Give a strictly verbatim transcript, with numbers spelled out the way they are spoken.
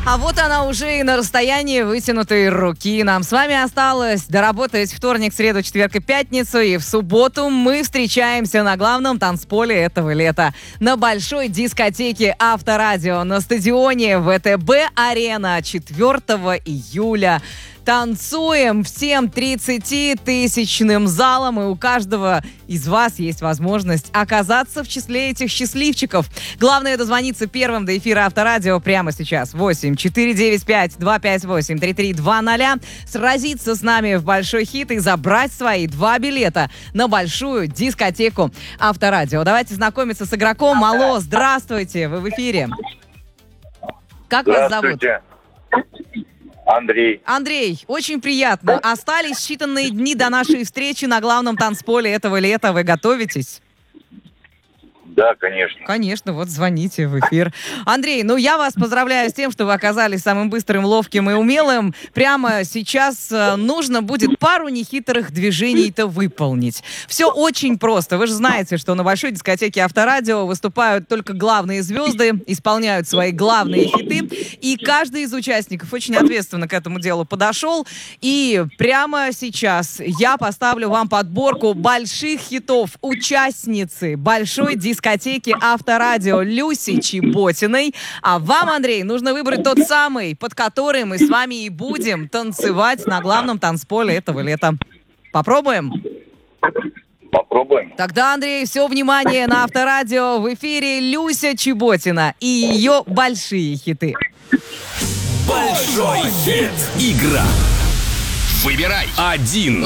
А вот она уже и на расстоянии вытянутой руки. Нам с вами осталось доработать вторник, среду, четверг и пятницу. И в субботу мы встречаемся на главном танцполе этого лета. На большой дискотеке Авторадио на стадионе ВТБ-арена четвёртого июля. Танцуем всем тридцатитысячным залом, и у каждого из вас есть возможность оказаться в числе этих счастливчиков. Главное дозвониться первым до эфира Авторадио прямо сейчас. восемь четыре девять пять два пять восемь три три два ноль. Сразиться с нами в большой хит и забрать свои два билета на большую дискотеку Авторадио. Давайте знакомиться с игроком. Алло, здравствуйте, вы в эфире. Как вас зовут? Андрей. Андрей, очень приятно. Остались считанные дни до нашей встречи на главном танцполе этого лета. Вы готовитесь? Да, конечно. Конечно, вот звоните в эфир. Андрей, ну я вас поздравляю с тем, что вы оказались самым быстрым, ловким и умелым. Прямо сейчас э, нужно будет пару нехитрых движений-то выполнить. Все очень просто. Вы же знаете, что на большой дискотеке Авторадио выступают только главные звезды, исполняют свои главные хиты. И каждый из участников очень ответственно к этому делу подошел. И прямо сейчас я поставлю вам подборку больших хитов участницы большой дискотеки дискотеки Авторадио Люси Чеботиной. А вам, Андрей, нужно выбрать тот самый, под который мы с вами и будем танцевать на главном танцполе этого лета. Попробуем? Попробуем. Тогда, Андрей, все внимание на Авторадио. В эфире Люся Чеботина и ее большие хиты. Большой хит. Игра. Выбирай один.